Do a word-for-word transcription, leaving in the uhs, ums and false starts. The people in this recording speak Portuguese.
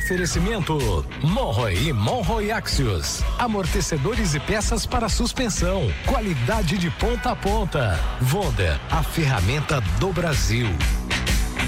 Oferecimento Monroe e Monroe Axios, amortecedores e peças para suspensão, qualidade de ponta a ponta. Wonder, a ferramenta do Brasil.